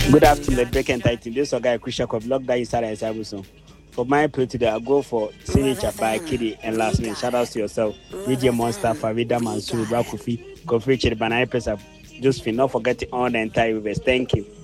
Good afternoon, the break and title. This is a guy Krisha Kob Lock that inside and Sabuson. For my play today, I go for signature by Kiddy and last name. Shout out to yourself. DJ Monster, Farida Mansur, Bakufi, Kofi Chid Banai Pesa, Josephine. Not forgetting all the entire viewers. Thank you.